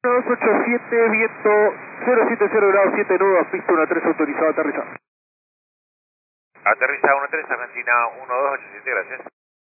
287, viento 070 grados 7 nudos, pista 13 autorizado, aterriza. Aterriza 13, Argentina 1287, gracias.